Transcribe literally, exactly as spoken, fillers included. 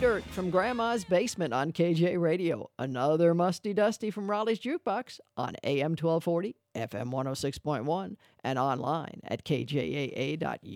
Dirt from Grandma's Basement on K J Radio. Another Musty Dusty from Raleigh's Jukebox on A M twelve forty, F M one oh six point one, and online at K J A A dot